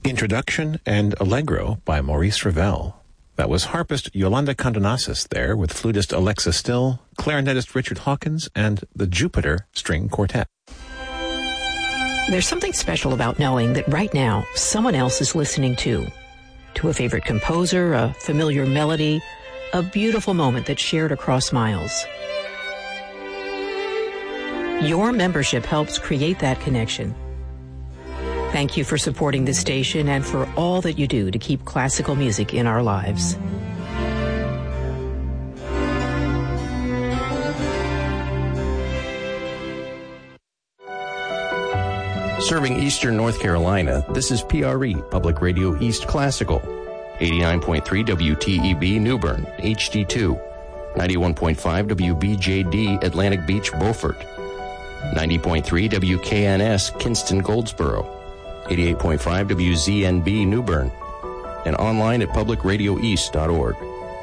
Introduction and Allegro by Maurice Ravel. That was harpist Yolanda Condonasis there with flutist Alexa Still, clarinetist Richard Hawkins, and the Jupiter String Quartet. There's something special about knowing that right now someone else is listening to a favorite composer, a familiar melody, a beautiful moment that's shared across miles. Your membership helps create that connection. Thank you for supporting this station and for all that you do to keep classical music in our lives. Serving Eastern North Carolina, this is PRE, Public Radio East Classical. 89.3 WTEB New Bern, HD2. 91.5 WBJD Atlantic Beach, Beaufort. 90.3 WKNS Kinston, Goldsboro. 88.5 WZNB New Bern. And online at publicradioeast.org.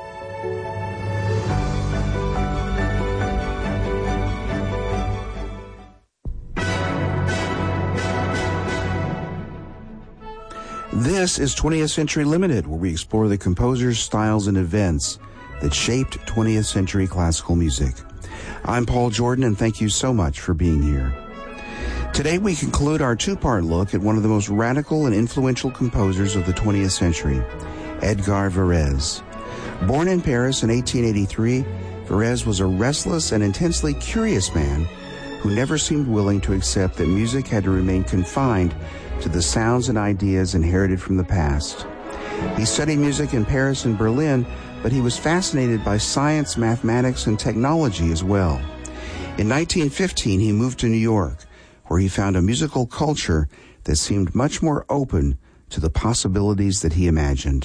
This is 20th Century Limited, where we explore the composers, styles, and events that shaped 20th century classical music. I'm Paul Jordan, and thank you so much for being here. Today we conclude our two-part look at one of the most radical and influential composers of the 20th century, Edgar Varèse. Born in Paris in 1883, Varèse was a restless and intensely curious man who never seemed willing to accept that music had to remain confined to the sounds and ideas inherited from the past. He studied music in Paris and Berlin, but he was fascinated by science, mathematics, and technology as well. In 1915, he moved to New York, where he found a musical culture that seemed much more open to the possibilities that he imagined.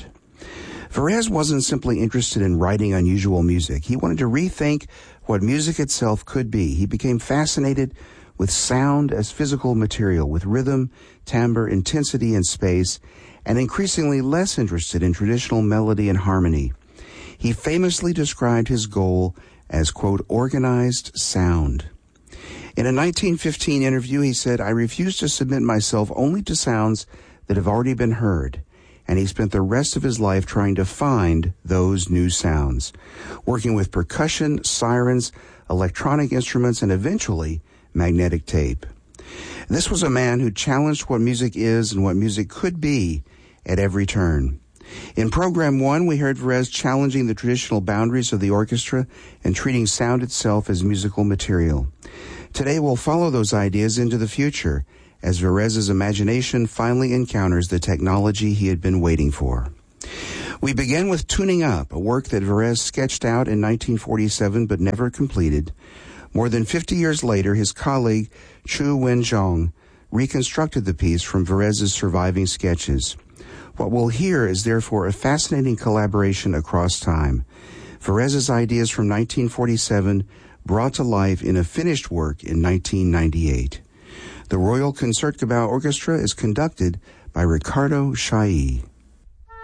Varèse wasn't simply interested in writing unusual music. He wanted to rethink what music itself could be. He became fascinated with sound as physical material, with rhythm, timbre, intensity, and space, and increasingly less interested in traditional melody and harmony. He famously described his goal as, quote, organized sound. In a 1915 interview, he said, "I refuse to submit myself only to sounds that have already been heard," and he spent the rest of his life trying to find those new sounds, working with percussion, sirens, electronic instruments, and eventually magnetic tape. This was a man who challenged what music is and what music could be at every turn. In Program 1, we heard Varèse challenging the traditional boundaries of the orchestra and treating sound itself as musical material. Today, we'll follow those ideas into the future as Varèse's imagination finally encounters the technology he had been waiting for. We begin with Tuning Up, a work that Varèse sketched out in 1947 but never completed. More than 50 years later, his colleague Chu Wen-zhong reconstructed the piece from Varèse's surviving sketches. What we'll hear is therefore a fascinating collaboration across time. Varèse's ideas from 1947 brought to life in a finished work in 1998. The Royal Concertgebouw Orchestra is conducted by Ricardo Chailly.